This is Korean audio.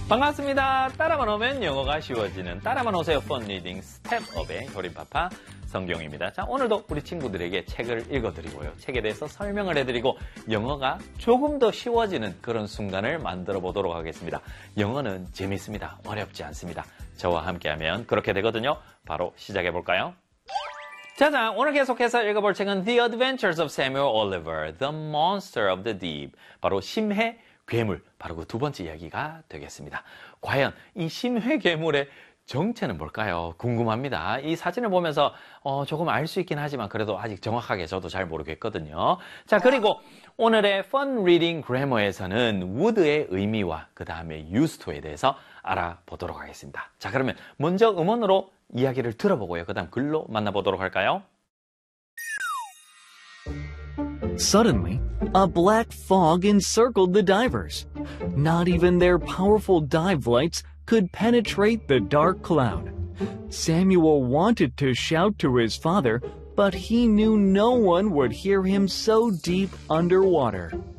반갑습니다. 따라만 오면 영어가 쉬워지는 따라만 오세요 펀 리딩 스텝업의 조립파파 성경입니다. 자, 오늘도 우리 친구들에게 책을 읽어드리고요. 책에 대해서 설명을 해드리고 영어가 조금 더 쉬워지는 그런 순간을 만들어 보도록 하겠습니다. 영어는 재밌습니다. 어렵지 않습니다. 저와 함께하면 그렇게 되거든요. 바로 시작해 볼까요? 자, 오늘 계속해서 읽어볼 책은 The Adventures of Samuel Oliver, The Monster of the Deep. 바로 심해 괴물, 바로 그 두 번째 이야기가 되겠습니다. 과연 이 심해 괴물의 정체는 뭘까요? 궁금합니다. 이 사진을 보면서 조금 알 수 있긴 하지만 그래도 아직 정확하게 저도 잘 모르겠거든요. 자, 그리고 오늘의 Fun Reading Grammar에서는 would의 의미와 그 다음에 used to에 대해서 알아보도록 하겠습니다. 자, 그러면 먼저 음원으로 이야기를 들어보고요. 그 다음 글로 만나보도록 할까요? Suddenly, a black fog encircled the divers. Not even their powerful dive lights could penetrate the dark cloud. Samuel wanted to shout to his father, but he knew no one would hear him so deep underwater.